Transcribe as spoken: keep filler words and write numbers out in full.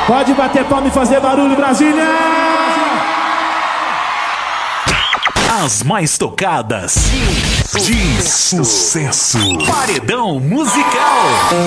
Pode bater palma e fazer barulho, Brasília! As mais tocadas de sucesso. Paredão musical.